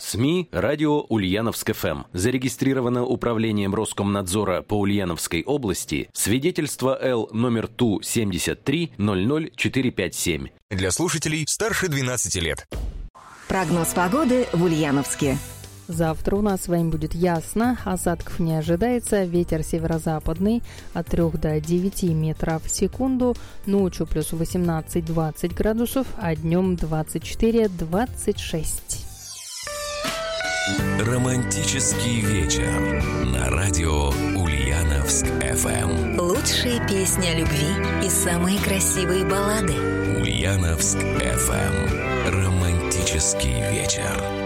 СМИ «Радио Ульяновск-ФМ». Зарегистрировано Управлением Роскомнадзора по Ульяновской области свидетельство Л номер ТУ 73 00457. Для слушателей старше 12 лет. Прогноз погоды в Ульяновске. Завтра у нас с вами будет ясно, осадков не ожидается, ветер северо-западный от 3 до 9 метров в секунду, ночью плюс 18-20 градусов, а днем 24-26. Романтический вечер на радио Ульяновск-ФМ. Лучшие песни о любви и самые красивые баллады. Ульяновск-ФМ. Романтический вечер.